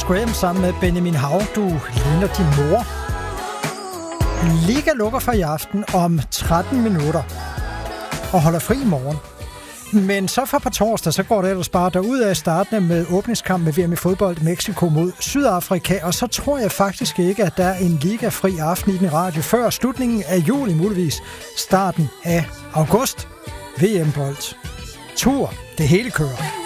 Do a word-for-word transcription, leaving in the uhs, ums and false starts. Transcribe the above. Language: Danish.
Graham sammen med Benjamin Hav. Du ligner din mor. Liga lukker for i aften om tretten minutter og holder fri i morgen. Men så for på torsdag, så går det ellers bare derudad startende med åbningskamp med V M i fodbold Mexico mod Sydafrika. Og så tror jeg faktisk ikke, at der er en liga-fri aften i den radio før slutningen af juli, muligvis starten af august. V M-bold. Tur. Det hele kører.